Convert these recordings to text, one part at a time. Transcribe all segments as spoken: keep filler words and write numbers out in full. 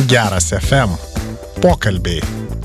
Geras F M. Pokalbiai.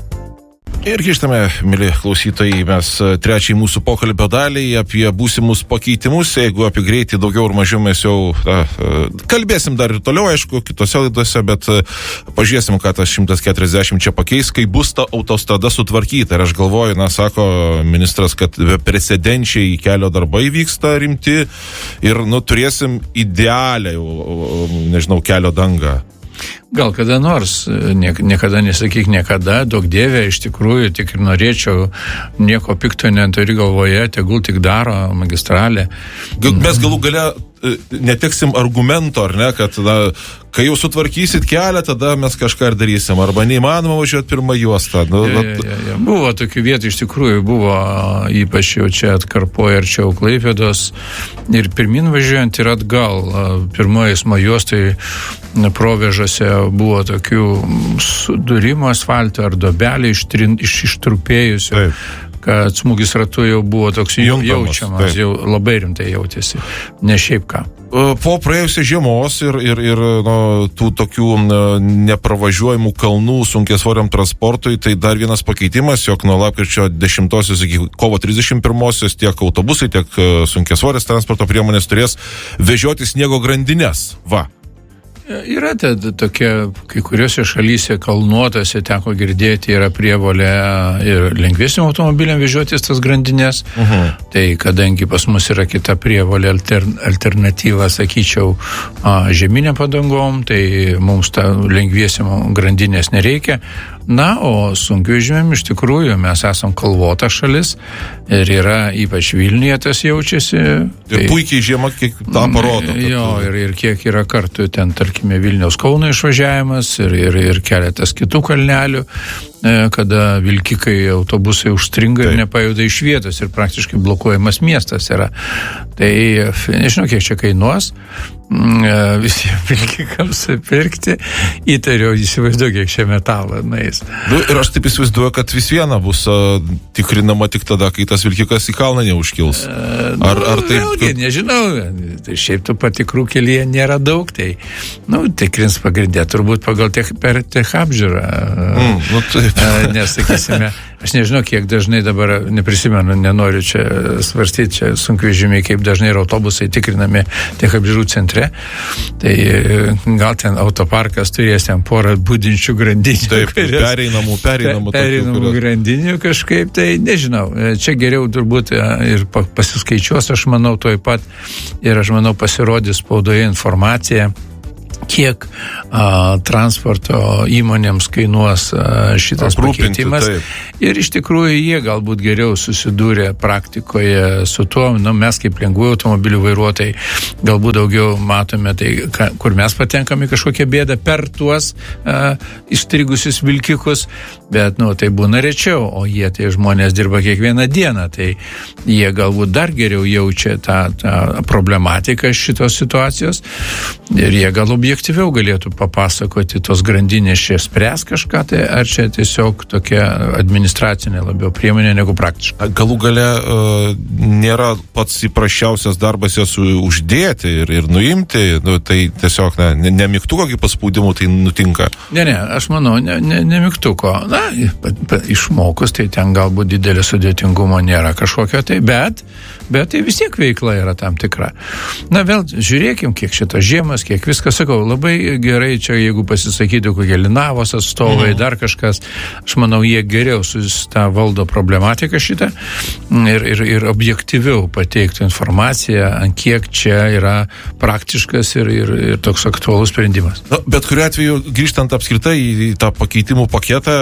Ir grįžtame, mėly klausytojai, mes trečiai mūsų pokalbio daliai apie būsimus pakeitimus. Jeigu apie greitį daugiau ir mažiau mes jau na, kalbėsim dar ir toliau, aišku, kitose laidose, bet pažiūrėsim, ką tas šimtas keturiasdešimt čia pakeis, kai bus ta autostrada sutvarkyta. Ir aš galvoju, na, sako ministras, kad precedenčiai kelio darbai vyksta rimti ir, nu, turėsim idealią, nežinau, kelio dangą. Gal kada nors, niek, niekada nesakyk niekada, daug dievė, iš tikrųjų, tik ir norėčiau, nieko pikto neturi galvoje, tegul tik daro magistralę. Mes galų gale neteksim argumento, ar ne, kad na, kai jau sutvarkysit kelią, tada mes kažką ir darysim, arba neįmanoma važiuoti pirmą juostą. Nu, ja, ja, ja. Buvo tokių vietų, iš tikrųjų buvo, ypač jau čia atkarpoje arčiau Klaipėdos, ir pirmin važiuojant ir atgal. Pirmoje eismo juostai Provėžose buvo tokių sudūrimų asfalto ar dobelį ištrin, iš, ištrupėjusių. Taip. Kad smūgis ratu jau buvo toks Juntamas, jaučiamas, taip. Jau labai rimtai jautėsi, ne šiaip ką. Po praėjusios žiemos ir, ir, ir no, tų tokių nepravažiuojamų kalnų sunkiasvoriam transportui, tai dar vienas pakeitimas, jog nuo lapkričio dešimtosios iki kovo trisdešimt pirmosios tiek autobusai, tiek sunkiasvorės transporto priemonės turės vežioti sniego grandines. Va. Yra ta, tokia, kai kuriuose šalyse kalnuotose teko girdėti, yra prievolė ir lengviesiam automobiliam vežiotis tas grandinės. Uh-huh. Tai kadangi pas mus yra kita prievolė alter, alternatyva, sakyčiau, žeminė padangom, tai mums ta lengviesiam grandinės nereikia. Na, o sunkių žemėm iš tikrųjų mes esam kalvota šalis ir yra ypač Vilniuje tas jaučiasi. Ir tai, puikiai žiema kiek tą parodo. Kad... Jo, ir, ir kiek yra kartų ten, tarkime, Vilniaus Kauno išvažiavimas ir, ir, ir keletas kitų kalnelių, kada vilkikai autobusai užstringa ir nepajuda iš vietos ir praktiškai blokuojamas miestas yra. Tai nežinau, kiek čia kainuos visi vilkikams pirkti, įtariau, įsivaizduoju, kiek čia metalą nais. Nu, ir aš taip įsivaizduoju, kad vis viena bus a, tikrinama tik tada, kai tas vilkikas į kalną neužkils. Ar, ar taip... Vėlgi, kad... nežinau, tai šiaip tų patikrų kelyje nėra daug, tai, nu, tikrins pagrindė, turbūt pagal tech, per tech apžiūrą. Mm, nu, taip. Nes, sakysime, aš nežinau, kiek dažnai dabar, neprisimenu, nenoriu čia svarstyti, čia sunkvežimiai, kaip dažnai ir autobusai tikrinami tech apžiūrų centre. Tai gal ten autoparkas turės ten porą budinčių grandinių. Taip, pereinamų, pereinamų. Pereinamų tokių, grandinių kažkaip, tai nežinau. Čia geriau turbūt ir pasiskaičiuos, aš manau, toj pat, ir aš manau, pasirodys spaudoje informacija, kiek a, transporto įmonėms kainuos a, šitas pakeitimas. Taip. Ir iš tikrųjų jie galbūt geriau susidūrė praktikoje su tuo, nu, mes kaip lengvųjų automobilių vairuotojai galbūt daugiau matome, tai, ka, kur mes patenkame kažkokią bėdą per tuos a, įstrigusius vilkikus, bet, nu, tai būna rečiau, o jie, tai žmonės dirba kiekvieną dieną, tai jie galbūt dar geriau jaučia tą, tą problematiką šitos situacijos ir jie gal objektyviau galėtų papasakoti tos grandinės čia spręs kažką, tai ar čia tiesiog tokia administracinė labiau priemonė negu praktiška. Galų gale uh, nėra pats įprasčiausias darbas jas uždėti ir, ir nuimti, nu, tai tiesiog ne, ne, ne mygtuko, kaip paspaudimų tai nutinka. Ne, ne, aš manau, ne, ne, ne mygtuko. Na, pa, pa, išmokus, tai ten galbūt didelio sudėtingumo nėra kažkokio tai, bet, bet tai vis tiek veikla yra tam tikra. Na, vėl žiūrėkim, kiek šitas žiemas, kiek viskas, sakau, labai gerai čia, jeigu pasisakytų kokie Linavos atstovai, mhm. dar kažkas, aš manau, jie geriau su tą valdo problematiką šitą ir, ir, ir objektyviau pateiktų informaciją, ant kiek čia yra praktiškas ir, ir, ir toks aktualus sprendimas. Na, bet kuriuo atveju, grįžtant apskritai į tą pakeitimų paketą,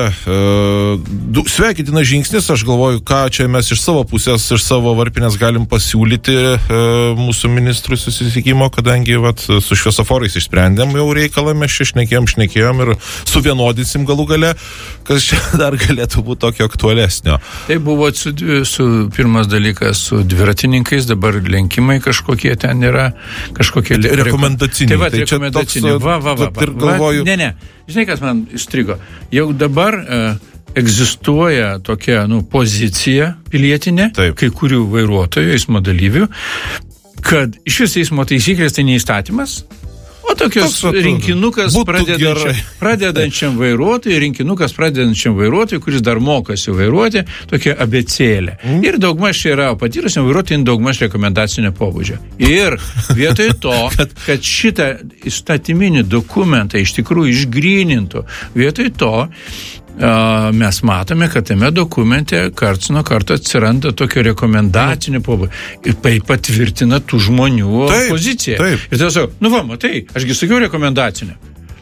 e, sveikintinas žingsnis, aš galvoju, ką čia mes iš savo pusės, iš savo varpinės galim pasiūlyti e, mūsų ministrų susitikimo, kadangi vat, su šviesoforais išsprendėm jau reikalą, mes čia šnekėjom, šnekėjom ir suvienodinsim galų gale, kas čia dar galėtų būti tokio aktualesnio. Tai buvo su, su pirmas dalykas su dviratininkais, dabar lenkimai kažkokie ten yra, kažkokie re- rekomendaciniai. Tai va, tai rekomendaciniai. Va, va, va, va, galvoju... va. Ne, ne. Žinai, kas man įstrigo? Jau dabar uh, egzistuoja tokia, nu, pozicija pilietinė, Taip. kai kurių vairuotojų, eismo dalyvių, kad iš vis eismo taisyklės tai neįstatymas, o O tokios rinkinukas pradedančiam, pradedančiam vairuotojui, rinkinukas pradedančiam vairuotojui, kuris dar mokosi vairuoti, tokia abėcėlė. Mm. Ir daugmaž yra patyrusiam vairuotojui daugmaž rekomendacinio pobūdžio. Ir vietoj to, kad šitą įstatyminį dokumentą iš tikrųjų išgrynintų, vietoj to mes matome, kad tame dokumente karts nuo karto atsiranda tokio rekomendacinio pobūdžio ir tai patvirtina tų žmonių taip, poziciją. Taip. Ir tai sakau, nu va, matai, ašgi sakiau rekomendacinio.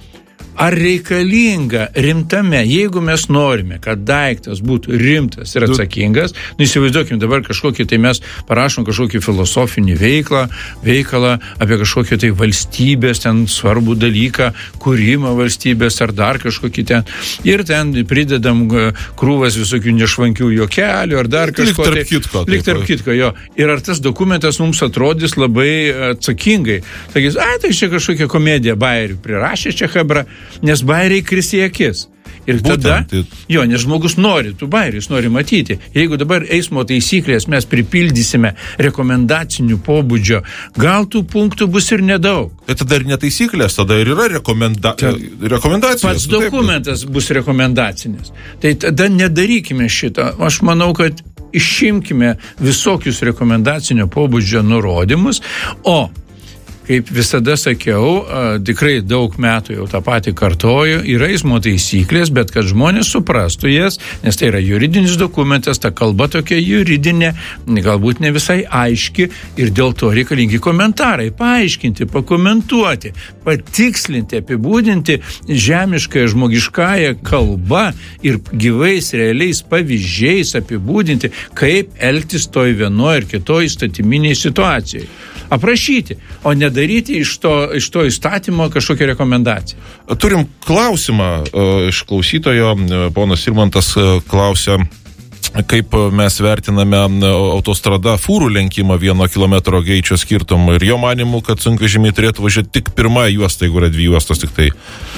Ar reikalinga rimtame, jeigu mes norime, kad daiktas būtų rimtas ir atsakingas, nu įsivaizduokim dabar kažkokį, tai mes parašom kažkokį filosofinį veiklą, veikalą apie kažkokį tai valstybės, ten svarbų dalyką, kūrimą valstybės ar dar kažkokį ten, ir ten pridedam krūvas visokių nešvankių juokelių ar dar kažko. Lik tarp kitko. Lik tarp kitko, jo. Ir ar tas dokumentas mums atrodys labai atsakingai. Sakys, ai, tai čia kažkokia komedija, bairių prirašė čia hebra, nes bairiai kris į akis. Ir tada, Būtent. jo, nes žmogus nori, tų bairių jis nori matyti. Jeigu dabar eismo taisyklės mes pripildysime rekomendacinių pobūdžio, gal tų punktų bus ir nedaug. Tai tada ir netaisyklės, tada ir yra rekomenda... Ta, rekomendacijos. Pats dokumentas taip. Bus rekomendacinis. Tai tada nedarykime šito. Aš manau, kad išimkime visokius rekomendacinio pobūdžio nurodymus, o kaip visada sakiau, tikrai daug metų jau tą patį kartoju, yra eismo taisyklės, bet kad žmonės suprastų jas, nes tai yra juridinis dokumentas, ta kalba tokia juridinė, galbūt ne visai aiški ir dėl to reikalingi komentarai, paaiškinti, pakomentuoti, patikslinti, apibūdinti žemiškąją, žmogiškąją kalbą ir gyvais, realiais pavyzdžiais apibūdinti, kaip elgtis toj vienoje ir kitoje įstatyminiai situacijai. Aprašyti, o nedaryti iš to, iš to įstatymo kažkokią rekomendaciją. Turim klausimą iš klausytojo. Ponas Irmantas klausia, kaip mes vertiname autostrada fūrų lenkimą vieno kilometro greičio skirtumą. Ir jo manimu, kad sunkvežimiai turėtų važiuoti tik pirmą juostą, jeigu yra dvi juostos tik tai.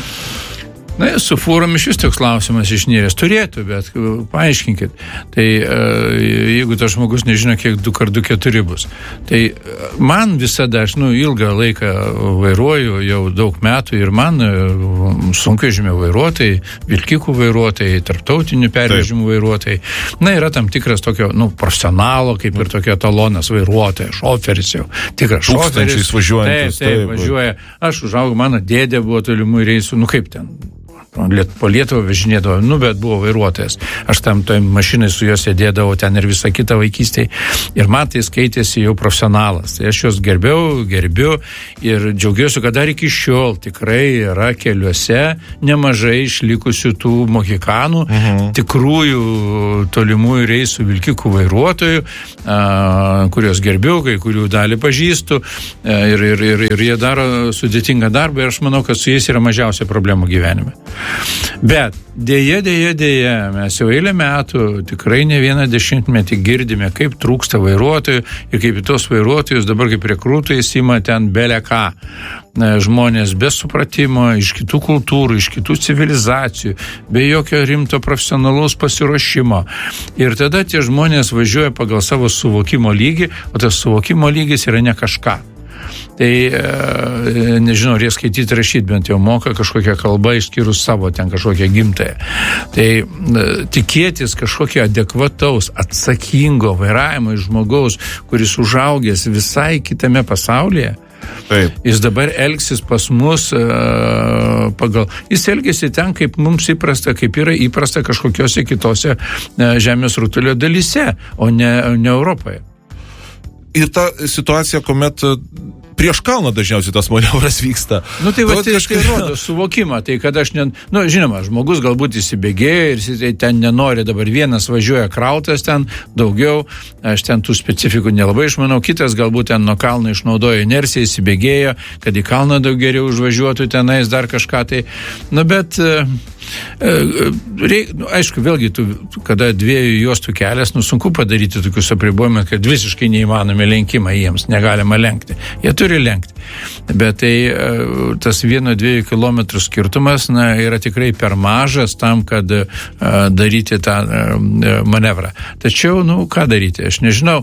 Na, su fūrom iš vis toks klausimas išnyrės. Turėtų, bet paaiškinkit. Tai jeigu tas žmogus nežino, kiek du kart du keturi bus. Tai man visada, aš nu, ilgą laiką vairuoju, jau daug metų, ir man sunkvežimio vairuotojai, vilkikų vairuotojai, tarptautinių pervežimų vairuotojai, na, yra tam tikras tokio, nu, profesionalo, kaip ir tokio etalonas vairuotojas, šoferis jau. Tikras šoferis. Tūkstančiais važiuojantis. Taip, taip, važiuoja. Aš užaugau, mano dėdė buvo tolimų reisų, nu kaip ten, po Lietuvą važinėdavo, nu, bet buvo vairuotojas. Aš tam toj mašinai su juos sėdėdavau ten ir visą kitą vaikystėj. Ir man tai skaitėsi jau profesionalas. Tai aš juos gerbiau, gerbiu ir džiaugiuosi, kad dar iki šiol tikrai yra keliuose nemažai išlikusių tų mohikanų, mhm. tikrųjų tolimųjų reisų vilkikų vairuotojų, a, kuriuos gerbiu, kai kurių dalį pažįstu ir, ir, ir, ir jie daro sudėtingą darbą ir aš manau, kad su jais yra mažiausia problemų gyvenime. Bet dėja, dėja, dėja, mes jau eilę metų tikrai ne vieną dešimtmetį girdime, kaip trūksta vairuotojų ir kaip į tos vairuotojus dabar kaip rekrūtojais ima ten bele ką. Žmonės be supratimo, iš kitų kultūrų, iš kitų civilizacijų, be jokio rimto profesionalaus pasiruošimo. Ir tada tie žmonės važiuoja pagal savo suvokimo lygį, o tas suvokimo lygis yra ne kažką. Tai, nežinau, ar jie skaityti, rašyti, bent jau moka kažkokią kalbą, išskyrus savo ten kažkokią gimtąją. Tai tikėtis kažkokio adekvataus, atsakingo vairavimo iš žmogaus, kuris užaugęs visai kitame pasaulyje, taip. Jis dabar elgsis pas mus uh, pagal... Jis elgėsi ten, kaip mums įprasta, kaip yra įprasta kažkokiose kitose uh, žemės rutulio dalyse, o ne, ne Europoje. Ir ta situacija, kuomet prieš kalną dažniausiai tas manevras vyksta. Nu tai va, tai, tai rodo suvokimą, tai kad aš, ne, nu žinoma, žmogus galbūt įsibėgėjo ir jis ten nenori, dabar vienas važiuoja krautas ten daugiau, aš ten tų specifikų nelabai išmanau, kitas galbūt ten nuo kalno išnaudojo inerciją, įsibėgėjo, kad į kalną daug geriau užvažiuotų tenais dar kažką tai, nu bet... Reik, nu, aišku, vėlgi, tu, kada dviejų juostų kelias, nu, sunku padaryti tokius apribojimus, kad visiškai neįmanomi lenkimą jiems, negalima lenkti. Jie turi lenkti. Bet tai tas vieno dviejų kilometrų skirtumas, na, yra tikrai per mažas tam, kad a, daryti tą a, manevrą. Tačiau, nu, ką daryti? Aš nežinau.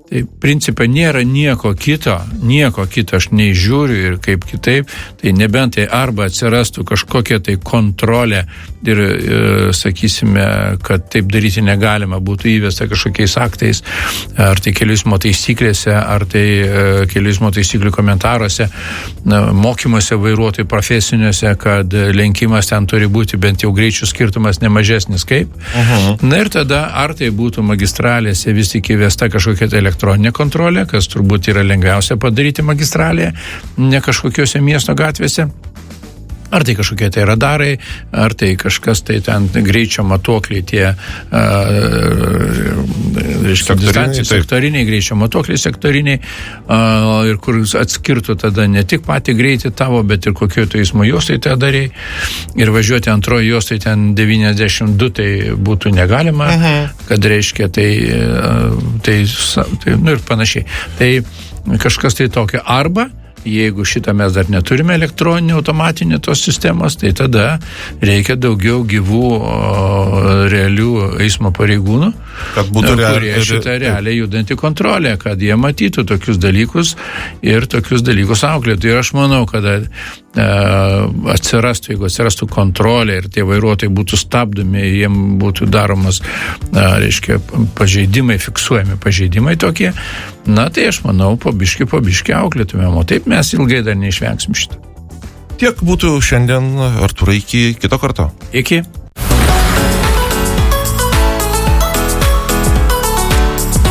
Tai principė nėra nieko kito, nieko kito aš neįžiūriu ir kaip kitaip, tai nebent tai arba atsirastų kažkokia tai kontrolė ir, e, sakysime, kad taip daryti negalima, būtų įvesta kažkokiais aktais, ar tai kelių eismo taisyklėse, ar tai e, kelių eismo taisyklių komentaruose, na, mokymuose vairuotojų profesiniuose, kad lenkimas ten turi būti bent jau greičių skirtumas nemažesnis kaip. Uh-huh. Na ir tada, ar tai būtų magistralėse vis tik įvesta kažkokia tai elektroninė kontrolė, kas turbūt yra lengviausia padaryti magistralėje, ne kažkokiuose miesto gatvėse. Ar tai kažkokie tai radarai, ar tai kažkas tai ten greičio matuokliai, tie a, reiškia, distancijos sektoriniai, greičio matuokliai sektoriniai, a, ir kur atskirtų tada ne tik patį greitį tavo, bet ir kokio tai eismo juostai tą darei. Ir važiuoti antroji juostai ten devyniasdešimt du tai būtų negalima, uh-huh. kad reiškia tai, tai, tai, nu ir panašiai. Tai kažkas tai tokio arba, jeigu šitą mes dar neturime elektroninį automatinį tos sistemos, tai tada reikia daugiau gyvų o, realių eismo pareigūnų, kad būtų kurie šitą realiai judantį kontrolę, kad jie matytų tokius dalykus ir tokius dalykus auklėtų. Ir aš manau, kad e, atsirastų, jeigu atsirastų kontrolė ir tie vairuotojai būtų stabdomi, jiem būtų daromas, e, reiškia, pažeidimai, fiksuojami pažeidimai tokie, na tai aš manau, po biškį, po biškį auklėtumėm, o taip mes ilgai dar neišvengsim šitą. Tiek būtų šiandien, Artūrai, iki kito karto. Iki.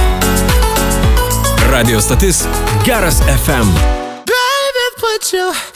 Radio stotis Geras F M. Baby, put your